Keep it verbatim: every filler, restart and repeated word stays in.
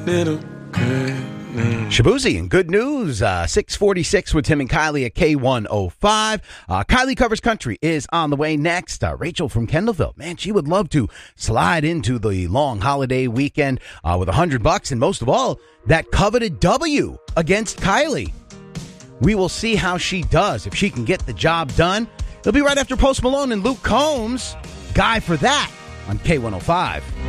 Little good news. Shabuzi and good news. Uh, six forty-six with Tim and Kylie at K one oh five. Uh, Kylie Covers Country is on the way next. Uh, Rachel from Kendallville. Man, she would love to slide into the long holiday weekend uh, with a hundred bucks. And most of all, that coveted W against Kylie. We will see how she does. If she can get the job done. It'll be right after Post Malone and Luke Combs. Guy for that on K one oh five.